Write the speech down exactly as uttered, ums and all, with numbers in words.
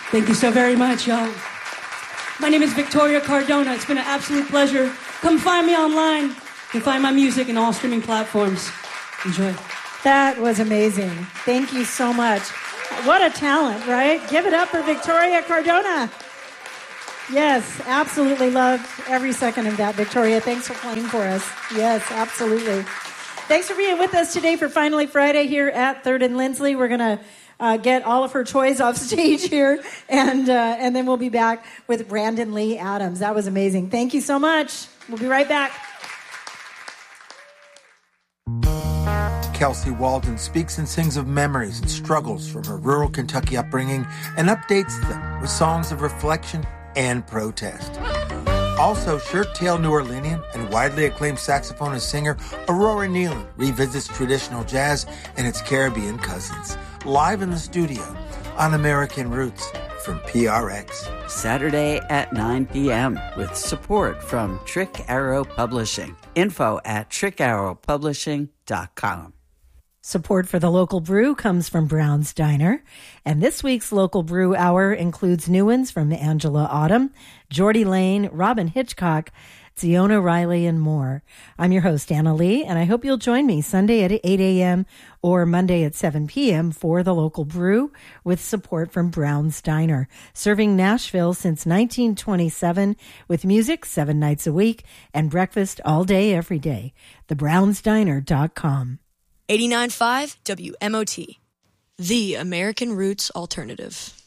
Thank you so very much, y'all. My name is Victoria Cardona. It's been an absolute pleasure. Come find me online. You can find my music in all streaming platforms. Enjoy. That was amazing. Thank you so much. What a talent, right? Give it up for Victoria Cardona. Yes, absolutely loved every second of that, Victoria. Thanks for playing for us. Yes, absolutely. Thanks for being with us today for Finally Friday here at Third and Lindsley. We're going to uh, get all of her toys off stage here, and uh, and then we'll be back with Brandon Lee Adams. That was amazing. Thank you so much. We'll be right back. Kelsey Walden speaks and sings of memories and struggles from her rural Kentucky upbringing and updates them with songs of reflection and protest. Also, shirt-tailed New Orleanian and widely acclaimed saxophonist singer Aurora Nealon revisits traditional jazz and its Caribbean cousins, live in the studio on American Roots from P R X. Saturday at nine p.m. with support from Trick Arrow Publishing. Info at trick arrow publishing dot com. Support for the local brew comes from Brown's Diner, and this week's local brew hour includes new ones from Angela Autumn, Jordy Lane, Robin Hitchcock, Ziona Riley, and more. I'm your host, Anna Lee, and I hope you'll join me Sunday at eight a.m. or Monday at seven p.m. for the local brew with support from Brown's Diner, serving Nashville since nineteen twenty-seven with music seven nights a week and breakfast all day, every day. the browns diner dot com. eighty-nine point five W M O T, the American Roots Alternative.